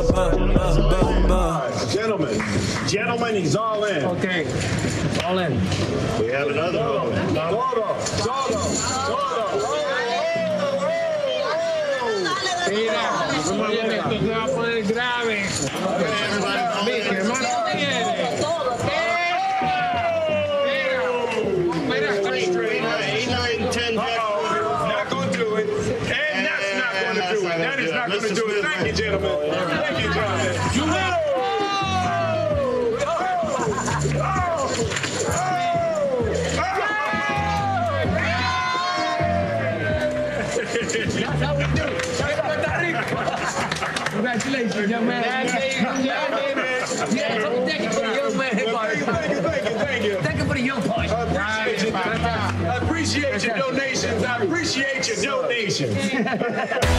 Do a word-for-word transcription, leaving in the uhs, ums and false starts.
Gentlemen, gentlemen, he's all in. Okay, all in. We have another one. Todo, todo, todo. Mira, oye, esto se va a poner grave. Mira, ¿qué más quiere? Mira, mira, eight, nine, ten. Not going to do it. And that's not going to do it. That is not going to do it. Thank you, gentlemen. Thank you, gentlemen. You win. That's how we do it. Congratulations, young man. Yeah, so thank you for the young man. Thank you, thank you, thank you, thank you. Thank you for the young part. I appreciate you. I appreciate your donations. I appreciate your donations.